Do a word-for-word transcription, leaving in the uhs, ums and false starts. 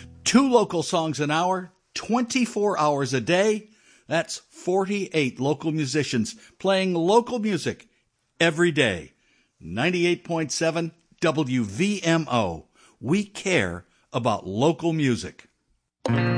Two local songs an hour, twenty-four hours a day. That's forty-eight local musicians playing local music every day. ninety-eight point seven W V M O. We care about local music.